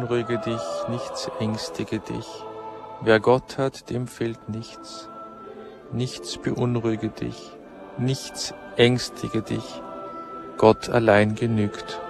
beunruhige dich, nichts ängstige dich. Wer Gott hat, dem fehlt nichts. Nichts beunruhige dich, nichts ängstige dich. Gott allein genügt.